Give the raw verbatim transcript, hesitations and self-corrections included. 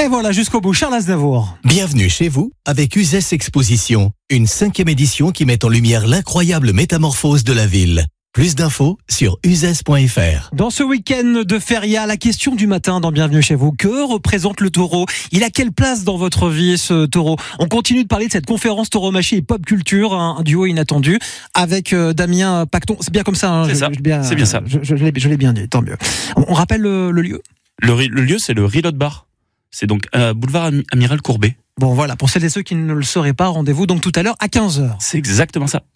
Et voilà, jusqu'au bout, Charles Aznavour. Bienvenue chez vous avec Uzès Exposition, une cinquième édition qui met en lumière l'incroyable métamorphose de la ville. Plus d'infos sur uzès point f r. Dans ce week-end de feria, la question du matin dans Bienvenue chez vous. Que représente le taureau ? Il a quelle place dans votre vie, ce taureau ? On continue de parler de cette conférence tauromachie et pop culture, un, un duo inattendu, avec euh, Damien Pacton. C'est bien comme ça, hein, C'est je, ça, je, bien, c'est bien ça. Je, je, je, l'ai, je l'ai bien dit, tant mieux. On, on rappelle le, le lieu ? Le, le lieu, c'est le Reload Bar. C'est donc euh, boulevard Amiral Courbet. Bon voilà, pour celles et ceux qui ne le sauraient pas, rendez-vous donc tout à l'heure à quinze heures. C'est exactement ça.